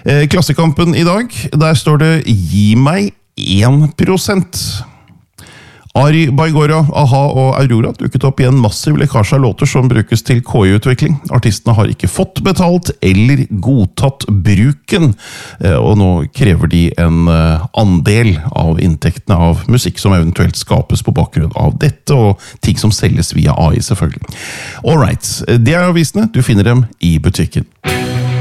Klassekampen i dag, der står det «Gi meg 1%». Ari Baigora, A-ha og Aurora dukket opp i en massiv lekkasje av låter som brukes til KI-utvikling. Artistene har ikke fått betalt eller godtatt bruken, og nå krever de en andel av inntektene av musikk som eventuelt skapes på bakgrunn av dette, og ting som selges via AI selvfølgelig. Alright, det er avisene, du finner dem i butikken.